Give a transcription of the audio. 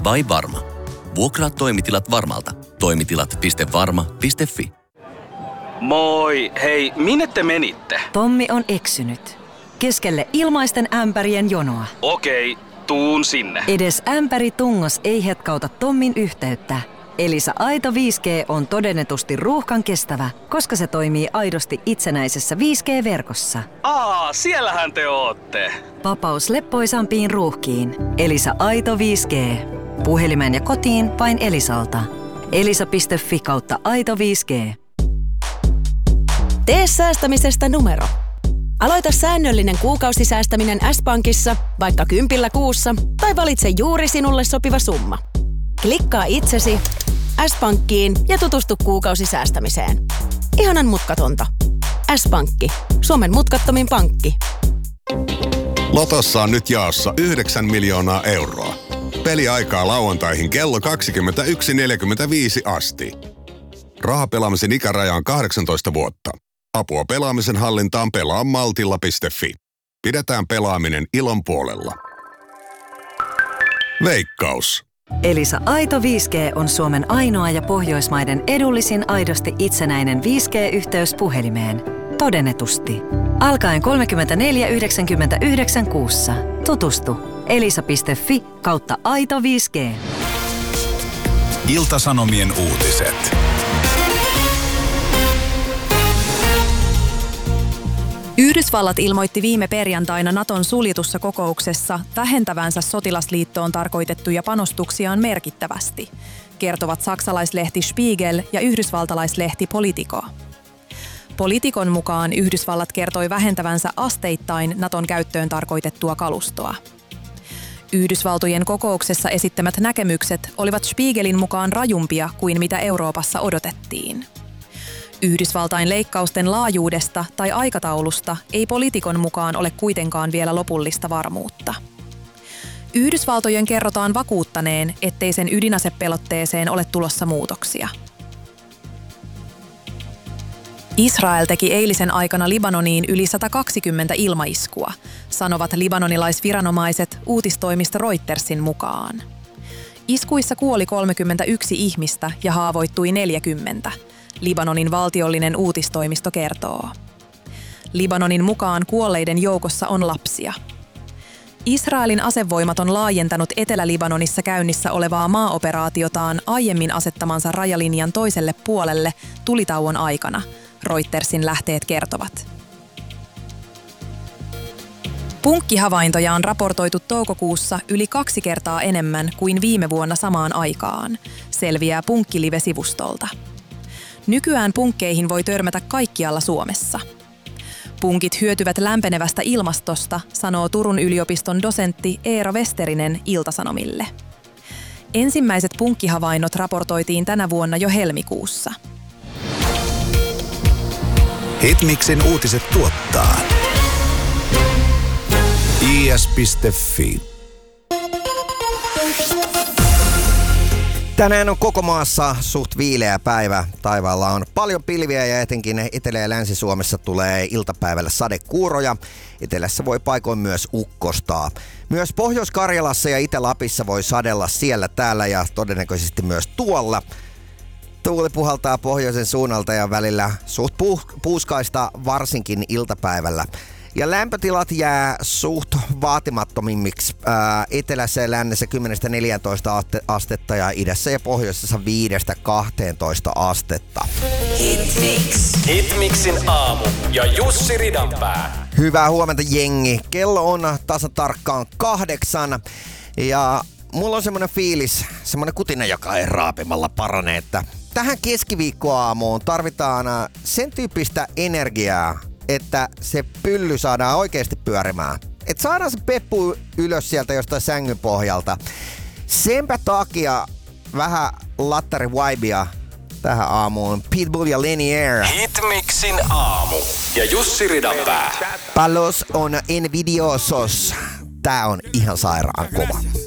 vai Varma? Vuokraa toimitilat Varmalta. Toimitilat.varma.fi. Moi, hei, minne te menitte? Tommi on eksynyt. Keskelle ilmaisten ämpärien jonoa. Okei, tuun sinne. Edes ämpäri tungos ei hetkauta Tommin yhteyttä. Elisa Aito 5G on todennetusti ruuhkan kestävä, koska se toimii aidosti itsenäisessä 5G-verkossa. Siellähän te ootte. Vapaus leppoisampiin ruuhkiin. Elisa Aito 5G. Puhelimeen ja kotiin vain Elisalta. elisa.fi/Aito 5G. Tee säästämisestä numero. Aloita säännöllinen kuukausisäästäminen S-Pankissa vaikka 10 kuussa tai valitse juuri sinulle sopiva summa. Klikkaa itsesi S-Pankkiin ja tutustu kuukausisäästämiseen. Ihanan mutkatonta. S-Pankki. Suomen mutkattomin pankki. Lotossa on nyt jaossa 9 miljoonaa euroa. Peliaikaa lauantaihin kello 21.45 asti. Rahapelaamisen ikäraja on 18 vuotta. Apua pelaamisen hallintaan pelaamaltilla.fi. Pidetään pelaaminen ilon puolella. Veikkaus. Elisa Aito 5G on Suomen ainoa ja Pohjoismaiden edullisin aidosti itsenäinen 5G-yhteys puhelimeen. Todennetusti. Alkaen 34,99 kuussa. Tutustu. elisa.fi/Aito 5G. Ilta-Sanomien uutiset. Yhdysvallat ilmoitti viime perjantaina Naton suljetussa kokouksessa vähentävänsä sotilasliittoon tarkoitettuja panostuksiaan merkittävästi, kertovat saksalaislehti Spiegel ja yhdysvaltalaislehti Politico. Politikon mukaan Yhdysvallat kertoi vähentävänsä asteittain Naton käyttöön tarkoitettua kalustoa. Yhdysvaltojen kokouksessa esittämät näkemykset olivat Spiegelin mukaan rajumpia kuin mitä Euroopassa odotettiin. Yhdysvaltain leikkausten laajuudesta tai aikataulusta ei Politikon mukaan ole kuitenkaan vielä lopullista varmuutta. Yhdysvaltojen kerrotaan vakuuttaneen, ettei sen ydinasepelotteeseen ole tulossa muutoksia. Israel teki eilisen aikana Libanoniin yli 120 ilmaiskua, sanovat libanonilaisviranomaiset uutistoimista Reutersin mukaan. Iskuissa kuoli 31 ihmistä ja haavoittui 40. Libanonin valtiollinen uutistoimisto kertoo. Libanonin mukaan kuolleiden joukossa on lapsia. Israelin asevoimat on laajentanut Etelä-Libanonissa käynnissä olevaa maaoperaatiotaan aiemmin asettamansa rajalinjan toiselle puolelle tulitauon aikana, Reutersin lähteet kertovat. Punkkihavaintoja on raportoitu toukokuussa yli 2 kertaa enemmän kuin viime vuonna samaan aikaan, selviää Punkkilive-sivustolta. Nykyään punkkeihin voi törmätä kaikkialla Suomessa. Punkit hyötyvät lämpenevästä ilmastosta, sanoo Turun yliopiston dosentti Eero Westerinen Ilta-Sanomille. Ensimmäiset punkkihavainnot raportoitiin tänä vuonna jo helmikuussa. Hitmixin uutiset tuottaa is.fi. Tänään on koko maassa suht viileä päivä. Taivaalla on paljon pilviä ja etenkin Etelä- ja Länsi-Suomessa tulee iltapäivällä sadekuuroja. Etelässä voi paikoin myös ukkostaa. Myös Pohjois-Karjalassa ja Itä-Lapissa voi sadella siellä täällä ja todennäköisesti myös tuolla. Tuuli puhaltaa pohjoisen suunnalta ja välillä suht puuskaista varsinkin iltapäivällä. Ja lämpötilat jää suht vaatimattomimmiksi etelässä ja lännessä 10-14 astetta ja idässä ja pohjoisessa 5-12 astetta. Hitmixin aamu ja Jussi Ridanpää. Hyvää huomenta jengi. Kello on tasan tarkkaan 8 ja mulla on semmonen fiilis, semmonen kutina, joka ei raapimalla parane, että tähän keskiviikkoaamuun tarvitaan sen tyyppistä energiaa, että se pylly saadaan oikeasti pyörimään. Että saadaan se peppu ylös sieltä jostain sängyn pohjalta. Senpä takia vähän lattari-vibea tähän aamuun. Pitbull ja Lanier. Hitmixin aamu ja Jussi Ridanpää. Palos on envidiosos. Tää on ihan sairaan kova.